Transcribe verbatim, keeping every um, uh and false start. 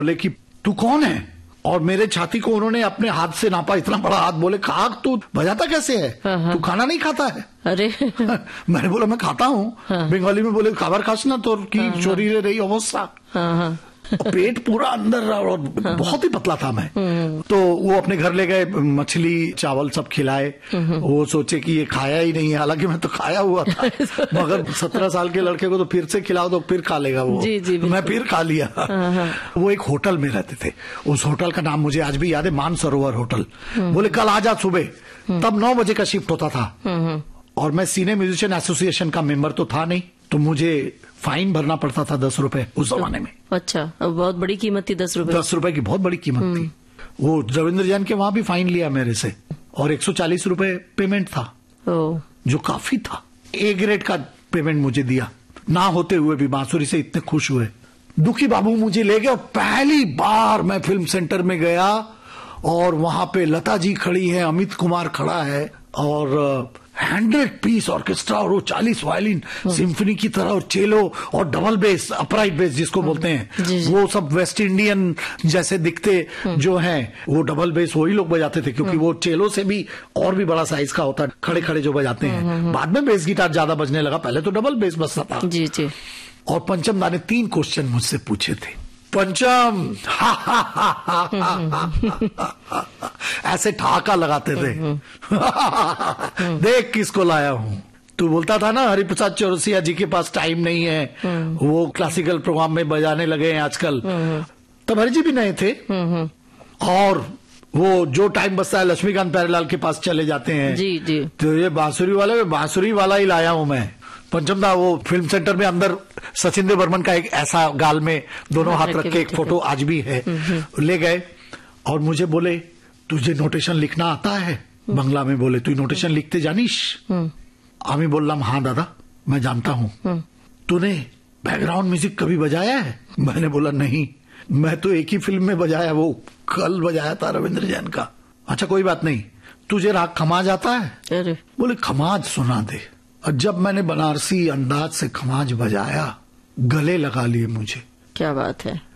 बोले कि तू कौन है, और मेरे छाती को उन्होंने अपने हाथ से नापा, इतना बड़ा हाथ। बोले खाक तू बजाता कैसे है, तू खाना नहीं खाता है? अरे मैंने बोला मैं खाता हूँ। हाँ। बंगाली में बोले खाबर खास ना तो की हाँ। चोरी ले रही अवस्था। हाँ। पेट पूरा अंदर और बहुत ही पतला था मैं। तो वो अपने घर ले गए, मछली चावल सब खिलाए। वो सोचे कि ये खाया ही नहीं है, हालांकि मैं तो खाया हुआ था, मगर सत्रह साल के लड़के को तो फिर से खिलाओ तो फिर खा लेगा वो। जी, जी, तो मैं फिर खा लिया। वो एक होटल में रहते थे, उस होटल का नाम मुझे आज भी याद है, मानसरोवर होटल। बोले कल आ जा सुबह, तब नौ बजे का शिफ्ट होता था और मैं सीने म्यूजिशियन एसोसिएशन का मेंबर तो था नहीं, तो मुझे फाइन भरना पड़ता था दस रुपए उस जमाने में। अच्छा, बहुत बड़ी कीमत थी दस रुपए। दस रुपए की बहुत बड़ी कीमत थी। वो रविंद्र जैन के वहां भी फाइन लिया मेरे से और एक सौ चालीस रुपए पेमेंट था, जो काफी था। ए ग्रेड का पेमेंट मुझे दिया, ना होते हुए भी बांसुरी से इतने खुश हुए। दुखी बाबू मुझे ले गए और पहली बार मैं फिल्म सेंटर में गया और वहां पे लता जी खड़ी है, अमित कुमार खड़ा है और हंड्रेड पीस ऑर्केस्ट्रा और वो चालीस वायलिन सिम्फनी की तरह और चेलो और डबल बेस, अपराइट बेस जिसको बोलते हैं, जी जी। वो सब वेस्ट इंडियन जैसे दिखते जो हैं, वो डबल बेस वही लोग बजाते थे, क्योंकि वो चेलो से भी और भी बड़ा साइज का होता है, खड़े खड़े जो बजाते हैं। बाद में बेस गिटार ज्यादा बजने लगा, पहले तो डबल बेस बजता था। जी जी। और पंचम दा ने तीन क्वेश्चन मुझसे पूछे थे। पंचम हा हा हा हा ऐसे ठहाका लगाते थे देख किसको लाया हूं। तू बोलता था ना हरिप्रसाद चौरसिया जी के पास टाइम नहीं है, वो क्लासिकल प्रोग्राम में बजाने लगे हैं आजकल। तब हरि जी भी नहीं थे और वो जो टाइम बचता है लक्ष्मीकांत प्यारेलाल के पास चले जाते हैं। जी जी। तो ये बांसुरी वाले बांसुरी वाला ही लाया हूं मैं। पंचम दा वो फिल्म सेंटर में अंदर सचिंद्र बर्मन का एक ऐसा गाल में दोनों हाथ रख के एक फोटो आज भी है, ले गए और मुझे बोले तुझे नोटेशन लिखना आता है? बंगला में बोले तू नोटेशन लिखते जानिस? आमी बोललाम हाँ दादा मैं जानता हूँ। तूने बैकग्राउंड म्यूजिक कभी बजाया है? मैंने बोला नहीं, मैं तो एक ही फिल्म में बजाया, वो कल बजाया था रविंद्र जैन का। अच्छा कोई बात नहीं, तुझे राग खमाज आता है? बोले खमाज सुना दे। और जब मैंने बनारसी अंदाज से खमाज बजाया, गले लगा लिए मुझे। क्या बात है।